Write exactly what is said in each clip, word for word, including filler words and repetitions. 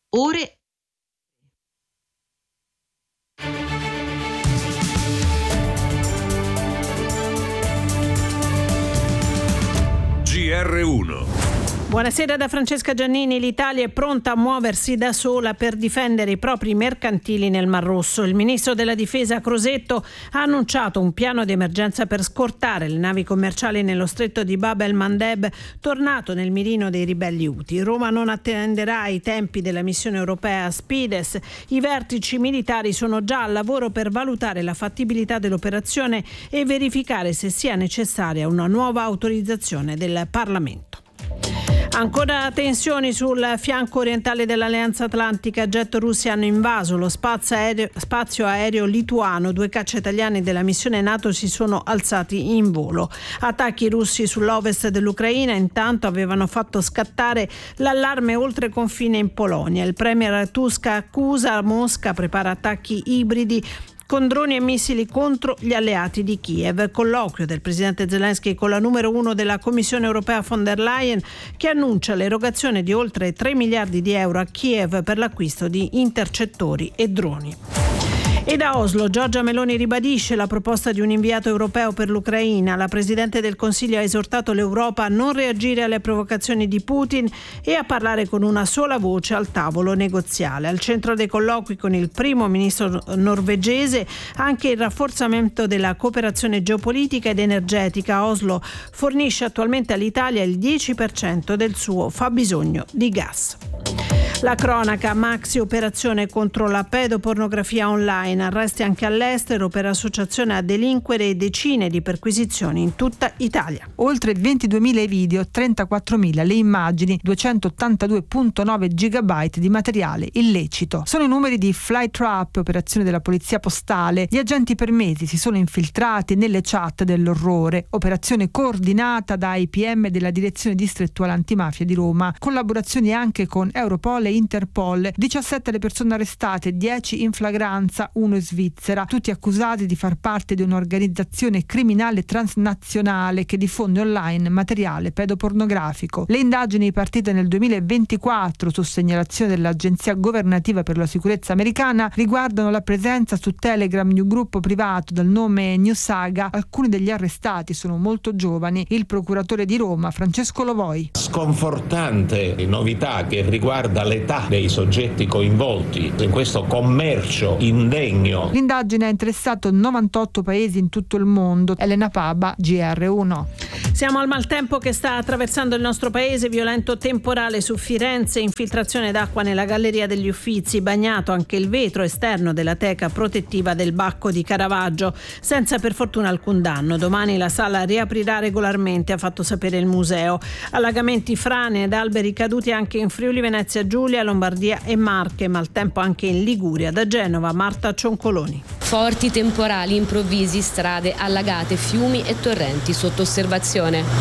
ore G R uno. Buonasera da Francesca Giannini. L'Italia è pronta a muoversi da sola per difendere i propri mercantili nel Mar Rosso. Il ministro della Difesa Crosetto ha annunciato un piano di emergenza per scortare le navi commerciali nello stretto di Bab el-Mandeb, tornato nel mirino dei ribelli Houthi. Roma non attenderà i tempi della missione europea Spides. I vertici militari sono già al lavoro per valutare la fattibilità dell'operazione e verificare se sia necessaria una nuova autorizzazione del Parlamento. Ancora tensioni sul fianco orientale dell'Alleanza Atlantica. Jet russi hanno invaso lo spazio aereo, spazio aereo lituano. Due caccia italiani della missione NATO si sono alzati in volo. Attacchi russi sull'ovest dell'Ucraina intanto avevano fatto scattare l'allarme oltre confine in Polonia. Il premier Tusk accusa Mosca, prepara attacchi ibridi con droni e missili contro gli alleati di Kiev. Colloquio del presidente Zelensky con la numero uno della Commissione europea von der Leyen, che annuncia l'erogazione di oltre tre miliardi di euro a Kiev per l'acquisto di intercettori e droni. E da Oslo Giorgia Meloni ribadisce la proposta di un inviato europeo per l'Ucraina. La Presidente del Consiglio ha esortato l'Europa a non reagire alle provocazioni di Putin e a parlare con una sola voce al tavolo negoziale. Al centro dei colloqui con il primo ministro norvegese anche il rafforzamento della cooperazione geopolitica ed energetica. Oslo fornisce attualmente all'Italia il dieci per cento del suo fabbisogno di gas. La cronaca, maxi operazione contro la pedopornografia online, arresti anche all'estero per associazione a delinquere e decine di perquisizioni in tutta Italia. Oltre ventiduemila i video, trentaquattromila le immagini, duecentottantadue virgola nove gigabyte di materiale illecito. Sono i numeri di Flytrap, operazione della polizia postale. Gli agenti per mesi si sono infiltrati nelle chat dell'orrore, operazione coordinata da I P M della Direzione Distrettuale Antimafia di Roma, collaborazioni anche con Europol e Interpol. diciassette le persone arrestate, dieci in flagranza, uno in Svizzera, tutti accusati di far parte di un'organizzazione criminale transnazionale che diffonde online materiale pedopornografico. Le indagini partite nel duemilaventiquattro su segnalazione dell'Agenzia Governativa per la Sicurezza americana riguardano la presenza su Telegram di un gruppo privato dal nome New Saga. Alcuni degli arrestati sono molto giovani. Il procuratore di Roma Francesco Lovoi. Sconfortante novità che riguarda l'età dei soggetti coinvolti in questo commercio indegno. L'indagine ha interessato novantotto paesi in tutto il mondo. Elena Paba, G R uno. Siamo al maltempo che sta attraversando il nostro paese. Violento temporale su Firenze, infiltrazione d'acqua nella galleria degli Uffizi, bagnato anche il vetro esterno della teca protettiva del Bacco di Caravaggio, senza per fortuna alcun danno. Domani la sala riaprirà regolarmente, ha fatto sapere il museo. Allagamenti, frane ed alberi caduti anche in Friuli Venezia Giulia, Lombardia e Marche, maltempo anche in Liguria. Da Genova, Marta Cioncoloni. Forti temporali improvvisi, strade allagate, fiumi e torrenti sotto osservazione.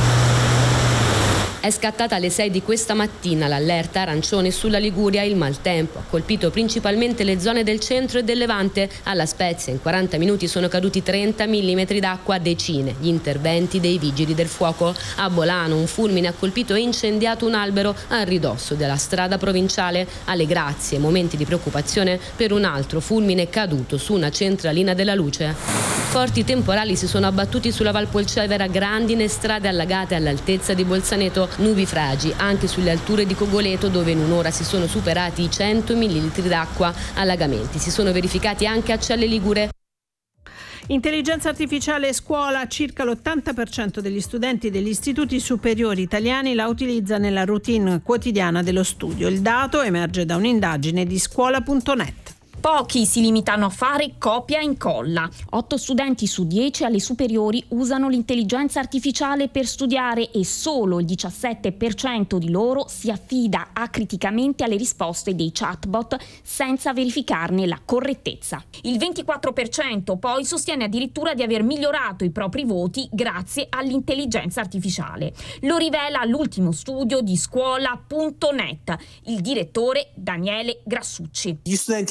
È scattata alle sei di questa mattina l'allerta arancione sulla Liguria. Il maltempo ha colpito principalmente le zone del centro e del Levante. Alla Spezia in quaranta minuti sono caduti trenta millimetri d'acqua, decine gli interventi dei vigili del fuoco. A Bolano un fulmine ha colpito e incendiato un albero a ridosso della strada provinciale. Alle Grazie momenti di preoccupazione per un altro fulmine caduto su una centralina della luce. Forti temporali si sono abbattuti sulla Valpolcevera, grandine, strade allagate all'altezza di Bolzaneto, nubi fragi anche sulle alture di Cogoleto, dove in un'ora si sono superati i cento millilitri d'acqua. Allagamenti si sono verificati anche a Celle Ligure. Intelligenza artificiale e scuola. Circa l'ottanta per cento degli studenti degli istituti superiori italiani la utilizza nella routine quotidiana dello studio. Il dato emerge da un'indagine di scuola punto net. Pochi si limitano a fare copia e incolla. Otto studenti su dieci alle superiori usano l'intelligenza artificiale per studiare e solo il diciassette per cento di loro si affida acriticamente alle risposte dei chatbot senza verificarne la correttezza. Il ventiquattro per cento poi sostiene addirittura di aver migliorato i propri voti grazie all'intelligenza artificiale. Lo rivela l'ultimo studio di scuola punto net. Il direttore Daniele Grassucci. Gli studenti cominciano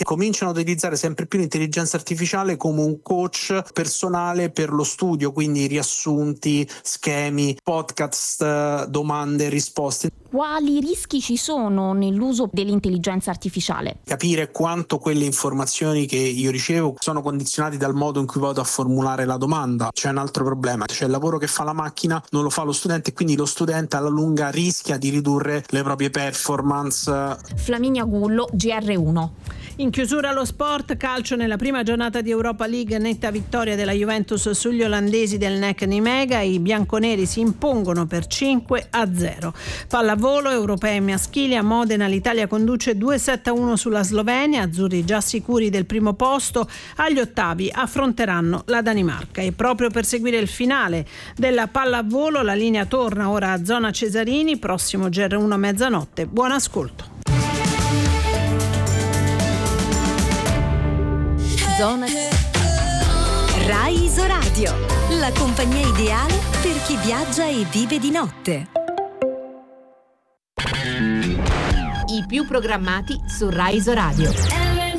cominciano ad utilizzare sempre più l'intelligenza artificiale come un coach personale per lo studio, quindi riassunti, schemi, podcast, domande, risposte. Quali rischi ci sono nell'uso dell'intelligenza artificiale? Capire quanto quelle informazioni che io ricevo sono condizionate dal modo in cui vado a formulare la domanda. C'è un altro problema, cioè il lavoro che fa la macchina non lo fa lo studente e quindi lo studente alla lunga rischia di ridurre le proprie performance. Flaminia Gullo, G R uno. In chiusura lo sport, calcio nella prima giornata di Europa League, netta vittoria della Juventus sugli olandesi del N E C Nimega, i bianconeri si impongono per cinque a zero. Pallavolo, europei maschili, a Modena l'Italia conduce due sette a uno sulla Slovenia, azzurri già sicuri del primo posto, agli ottavi affronteranno la Danimarca. E proprio per seguire il finale della pallavolo la linea torna ora a Zona Cesarini, prossimo G R uno a mezzanotte. Buon ascolto. Zona Rai Isoradio, la compagnia ideale per chi viaggia e vive di notte. I più programmati su Rai Isoradio.